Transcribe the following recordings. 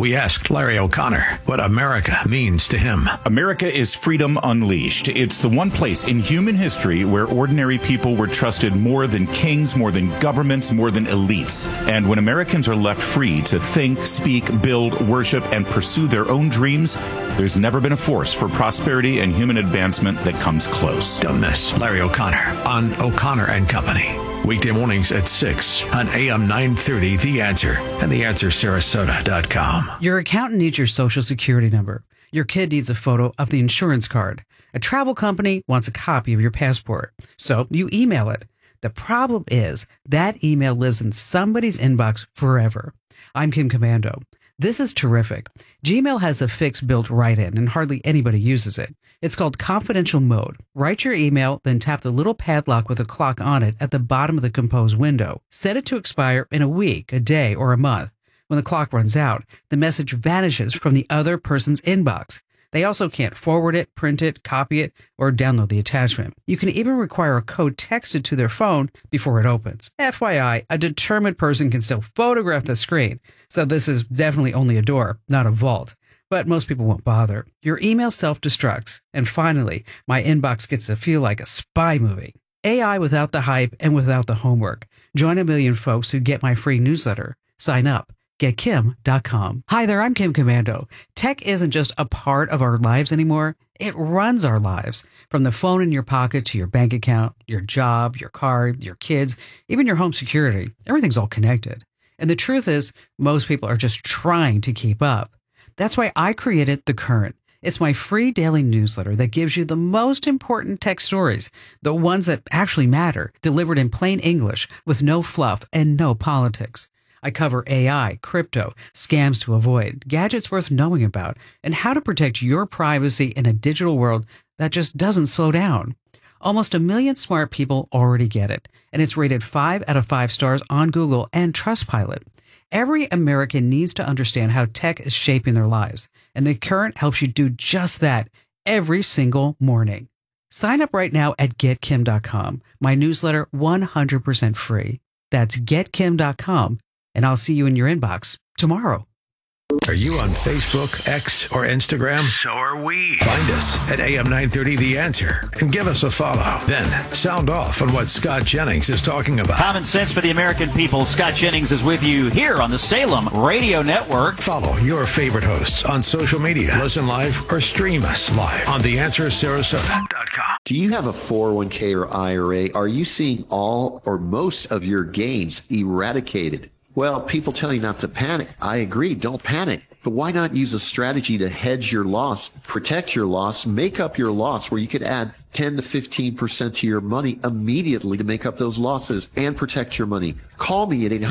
We asked Larry O'Connor what America means to him. America is freedom unleashed. It's the one place in human history where ordinary people were trusted more than kings, more than governments, more than elites. And when Americans are left free to think, speak, build, worship, and pursue their own dreams, there's never been a force for prosperity and human advancement that comes close. Don't miss Larry O'Connor on O'Connor and Company. Weekday mornings at 6 on AM 930 The Answer and TheAnswerSarasota.com. Your accountant needs your social security number. Your kid needs a photo of the insurance card. A travel company wants a copy of your passport. So you email it. The problem is that email lives in somebody's inbox forever. I'm Kim Commando. This is terrific. Gmail has a fix built right in, and hardly anybody uses it. It's called confidential mode. Write your email, then tap the little padlock with a clock on it at the bottom of the compose window. Set it to expire in a week, a day, or a month. When the clock runs out, the message vanishes from the other person's inbox. They also can't forward it, print it, copy it, or download the attachment. You can even require a code texted to their phone before it opens. FYI, a determined person can still photograph the screen, so this is definitely only a door, not a vault. But most people won't bother. Your email self-destructs. And finally, my inbox gets to feel like a spy movie. AI without the hype and without the homework. Join a million folks who get my free newsletter. Sign up. GetKim.com. Hi there, I'm Kim Commando. Tech isn't just a part of our lives anymore. It runs our lives. From the phone in your pocket to your bank account, your job, your car, your kids, even your home security. Everything's all connected. And the truth is, most people are just trying to keep up. That's why I created The Current. It's my free daily newsletter that gives you the most important tech stories, the ones that actually matter, delivered in plain English with no fluff and no politics. I cover AI, crypto, scams to avoid, gadgets worth knowing about, and how to protect your privacy in a digital world that just doesn't slow down. Almost 1 million smart people already get it, and it's rated 5 out of 5 stars on Google and Trustpilot. Every American needs to understand how tech is shaping their lives, and The Current helps you do just that every single morning. Sign up right now at GetKim.com, my newsletter 100% free. That's GetKim.com. And I'll see you in your inbox tomorrow. Are you on Facebook, X, or Instagram? So are we. Find us at AM 930 The Answer and give us a follow. Then sound off on what Scott Jennings is talking about. Common sense for the American people. Scott Jennings is with you here on the Salem Radio Network. Follow your favorite hosts on social media. Listen live or stream us live on TheAnswerSarasota.com. Do you have a 401k or IRA? Are you seeing all or most of your gains eradicated? Well, people tell you not to panic. I agree, don't panic. But why not use a strategy to hedge your loss, protect your loss, make up your loss, where you could add 10 to 15% to your money immediately to make up those losses and protect your money? Call me at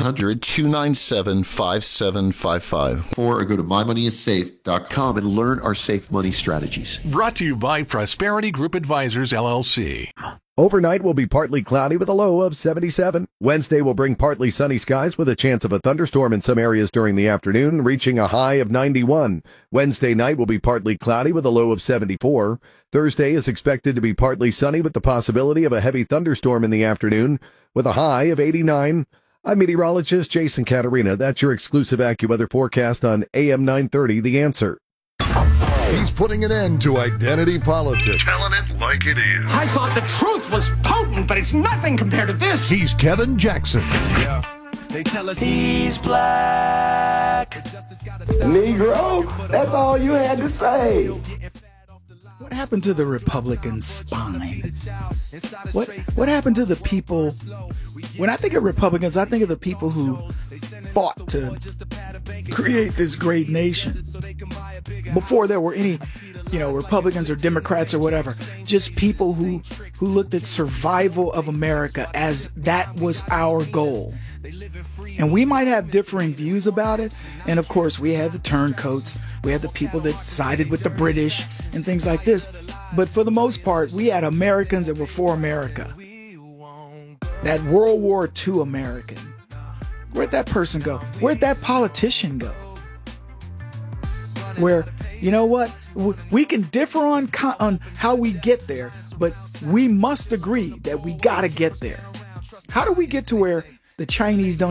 800-297-5755 or go to mymoneyissafe.com and learn our safe money strategies. Brought to you by Prosperity Group Advisors, LLC. Overnight will be partly cloudy with a low of 77. Wednesday will bring partly sunny skies with a chance of a thunderstorm in some areas during the afternoon, reaching a high of 91. Wednesday night will be partly cloudy with a low of 74. Thursday is expected to be partly sunny with the possibility of a heavy thunderstorm in the afternoon with a high of 89. I'm meteorologist Jason Caterina. That's your exclusive AccuWeather forecast on AM 930, The Answer. He's putting an end to identity politics. Telling it like it is. I thought the truth was potent, but it's nothing compared to this. He's Kevin Jackson. Yeah. They tell us he's black. Negro, that's all you had to say. What happened to the Republican spine? What happened to the people? When I think of Republicans, I think of the people who fought to create this great nation. Before there were any, Republicans or Democrats or whatever, just people who looked at survival of America as that was our goal. And we might have differing views about it. And of course, we had the turncoats. We had the people that sided with the British and things like this. But for the most part, we had Americans that were for America. That World War II American. Where'd that person go? Where'd that politician go? Where, you know what? We can differ on how we get there, but we must agree that we got to get there. How do we get to where the Chinese don't